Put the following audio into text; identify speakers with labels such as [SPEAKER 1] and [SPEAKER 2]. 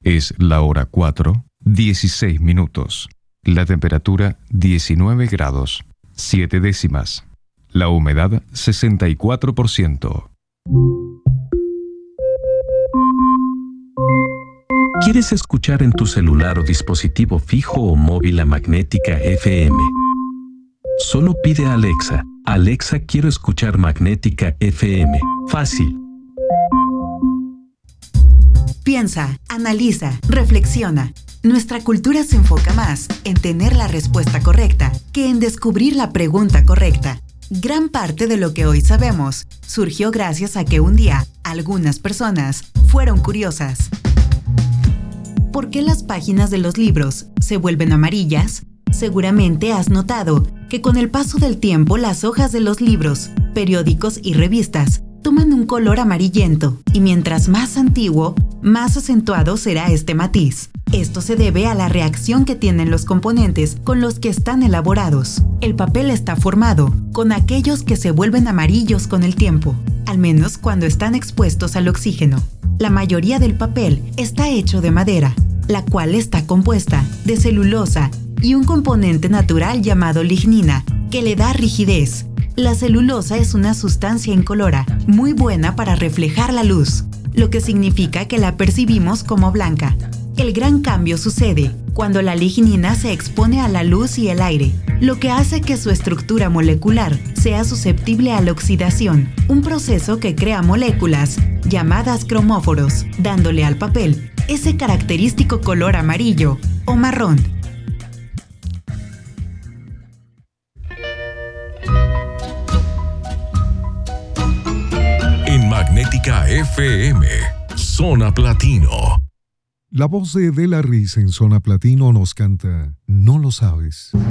[SPEAKER 1] Es la hora 4:16. La temperatura 19 grados, 7 décimas. La humedad 64%.
[SPEAKER 2] ¿Quieres escuchar en tu celular o dispositivo fijo o móvil a Magnética FM? Solo pide a Alexa: Alexa, quiero escuchar Magnética FM. Fácil.
[SPEAKER 3] Piensa, analiza, reflexiona. Nuestra cultura se enfoca más en tener la respuesta correcta que en descubrir la pregunta correcta. Gran parte de lo que hoy sabemos surgió gracias a que un día algunas personas fueron curiosas. ¿Por qué las páginas de los libros se vuelven amarillas? Seguramente has notado que con el paso del tiempo las hojas de los libros, periódicos y revistas toman un color amarillento, y mientras más antiguo, más acentuado será este matiz. Esto se debe a la reacción que tienen los componentes con los que están elaborados. El papel está formado con aquellos que se vuelven amarillos con el tiempo, al menos cuando están expuestos al oxígeno. La mayoría del papel está hecho de madera, la cual está compuesta de celulosa y un componente natural llamado lignina, que le da rigidez. La celulosa es una sustancia incolora, muy buena para reflejar la luz, lo que significa que la percibimos como blanca. El gran cambio sucede cuando la lignina se expone a la luz y el aire, lo que hace que su estructura molecular sea susceptible a la oxidación, un proceso que crea moléculas llamadas cromóforos, dándole al papel ese característico color amarillo o marrón.
[SPEAKER 4] En Magnética FM, Zona Platino.
[SPEAKER 5] La voz de la Riz en Zona Platino nos canta "No lo sabes".